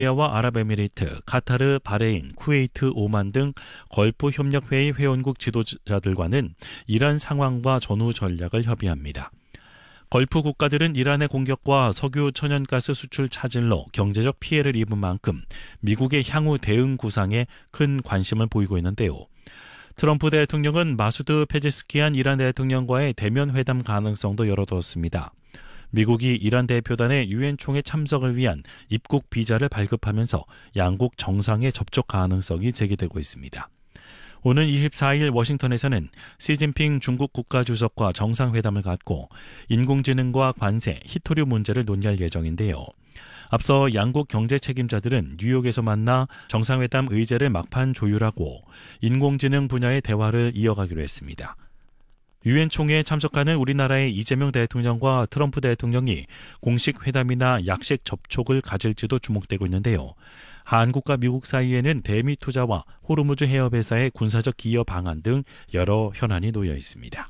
사우디아라비아와 아랍에미리트, 카타르, 바레인, 쿠웨이트, 오만 등 걸프 협력회의 회원국 지도자들과는 이란 상황과 전후 전략을 협의합니다. 걸프 국가들은 이란의 공격과 석유 천연가스 수출 차질로 경제적 피해를 입은 만큼 미국의 향후 대응 구상에 큰 관심을 보이고 있는데요. 트럼프 대통령은 마수드 페제스키안 이란 대통령과의 대면 회담 가능성도 열어두었습니다. 미국이 이란 대표단의 유엔 총회 참석을 위한 입국 비자를 발급하면서 양국 정상의 접촉 가능성이 제기되고 있습니다. 오는 24일 워싱턴에서는 시진핑 중국 국가주석과 정상회담을 갖고 인공지능과 관세, 히토류 문제를 논의할 예정인데요. 앞서 양국 경제 책임자들은 뉴욕에서 만나 정상회담 의제를 막판 조율하고 인공지능 분야의 대화를 이어가기로 했습니다. 유엔 총회에 참석하는 우리나라의 이재명 대통령과 트럼프 대통령이 공식 회담이나 약식 접촉을 가질지도 주목되고 있는데요. 한국과 미국 사이에는 대미 투자와 호르무즈 해협회사의 군사적 기여 방안 등 여러 현안이 놓여 있습니다.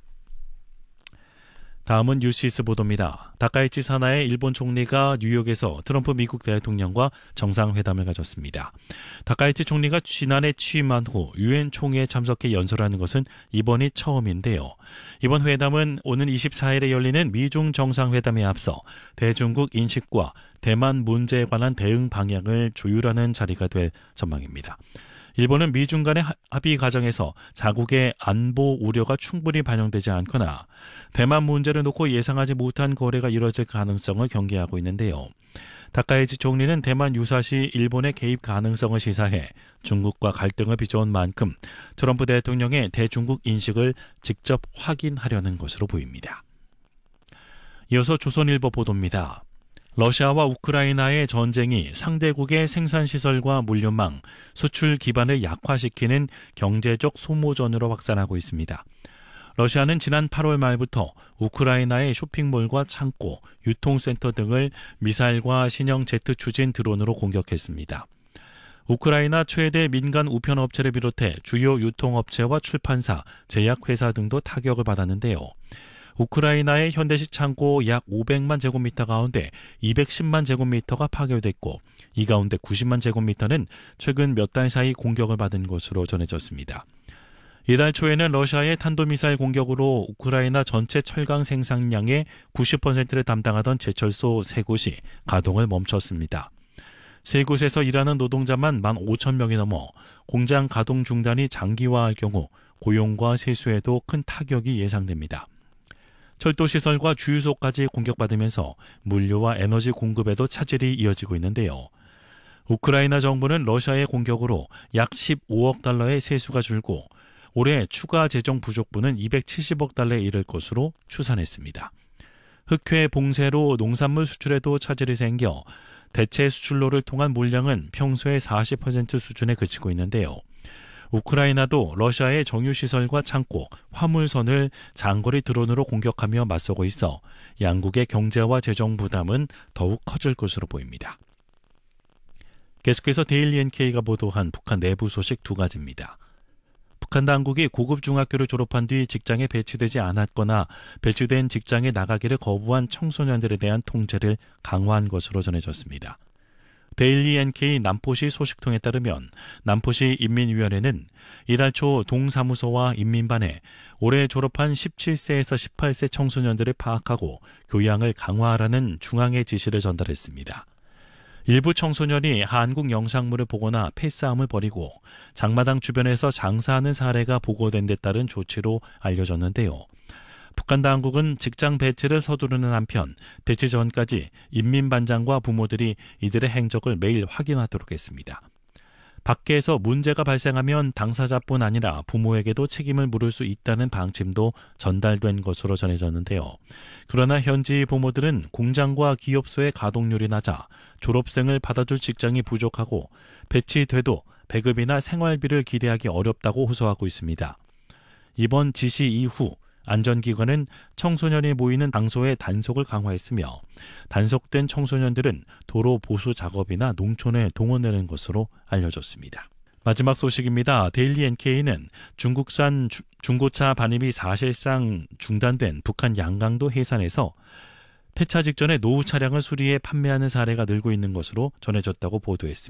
다음은 뉴시스 보도입니다. 다카이치 사나의 일본 총리가 뉴욕에서 트럼프 미국 대통령과 정상회담을 가졌습니다. 다카이치 총리가 지난해 취임한 후 유엔 총회에 참석해 연설하는 것은 이번이 처음인데요. 이번 회담은 오는 24일에 열리는 미중 정상회담에 앞서 대중국 인식과 대만 문제에 관한 대응 방향을 조율하는 자리가 될 전망입니다. 일본은 미중 간의 합의 과정에서 자국의 안보 우려가 충분히 반영되지 않거나 대만 문제를 놓고 예상하지 못한 거래가 이뤄질 가능성을 경계하고 있는데요. 다카이치 총리는 대만 유사시 일본의 개입 가능성을 시사해 중국과 갈등을 빚어온 만큼 트럼프 대통령의 대중국 인식을 직접 확인하려는 것으로 보입니다. 이어서 조선일보 보도입니다. 러시아와 우크라이나의 전쟁이 상대국의 생산시설과 물류망, 수출 기반을 약화시키는 경제적 소모전으로 확산하고 있습니다. 러시아는 지난 8월 말부터 우크라이나의 쇼핑몰과 창고, 유통센터 등을 미사일과 신형 제트 추진 드론으로 공격했습니다. 우크라이나 최대 민간 우편업체를 비롯해 주요 유통업체와 출판사, 제약회사 등도 타격을 받았는데요. 우크라이나의 현대식 창고 약 500만 제곱미터 가운데 210만 제곱미터가 파괴됐고 이 가운데 90만 제곱미터는 최근 몇 달 사이 공격을 받은 것으로 전해졌습니다. 이달 초에는 러시아의 탄도미사일 공격으로 우크라이나 전체 철강 생산량의 90%를 담당하던 제철소 3곳이 가동을 멈췄습니다. 3곳에서 일하는 노동자만 15,000명이 넘어 공장 가동 중단이 장기화할 경우 고용과 세수에도 큰 타격이 예상됩니다. 철도시설과 주유소까지 공격받으면서 물류와 에너지 공급에도 차질이 이어지고 있는데요. 우크라이나 정부는 러시아의 공격으로 약 15억 달러의 세수가 줄고 올해 추가 재정 부족분은 270억 달러에 이를 것으로 추산했습니다. 흑해 봉쇄로 농산물 수출에도 차질이 생겨 대체 수출로를 통한 물량은 평소의 40% 수준에 그치고 있는데요. 우크라이나도 러시아의 정유시설과 창고, 화물선을 장거리 드론으로 공격하며 맞서고 있어 양국의 경제와 재정 부담은 더욱 커질 것으로 보입니다. 계속해서 데일리 NK가 보도한 북한 내부 소식 2가지입니다. 북한 당국이 고급 중학교를 졸업한 뒤 직장에 배치되지 않았거나 배치된 직장에 나가기를 거부한 청소년들에 대한 통제를 강화한 것으로 전해졌습니다. 데일리 NK 남포시 소식통에 따르면 남포시 인민위원회는 이달 초 동사무소와 인민반에 올해 졸업한 17세에서 18세 청소년들을 파악하고 교양을 강화하라는 중앙의 지시를 전달했습니다. 일부 청소년이 한국 영상물을 보거나 패싸움을 벌이고 장마당 주변에서 장사하는 사례가 보고된 데 따른 조치로 알려졌는데요. 북한 당국은 직장 배치를 서두르는 한편 배치 전까지 인민반장과 부모들이 이들의 행적을 매일 확인하도록 했습니다. 밖에서 문제가 발생하면 당사자뿐 아니라 부모에게도 책임을 물을 수 있다는 방침도 전달된 것으로 전해졌는데요. 그러나 현지 부모들은 공장과 기업소의 가동률이 낮아 졸업생을 받아줄 직장이 부족하고 배치돼도 배급이나 생활비를 기대하기 어렵다고 호소하고 있습니다. 이번 지시 이후 안전기관은 청소년이 모이는 장소의 단속을 강화했으며 단속된 청소년들은 도로 보수 작업이나 농촌에 동원되는 것으로 알려졌습니다. 마지막 소식입니다. 데일리 NK는 중국산 중고차 반입이 사실상 중단된 북한 양강도 해산에서 폐차 직전에 노후 차량을 수리해 판매하는 사례가 늘고 있는 것으로 전해졌다고 보도했습니다.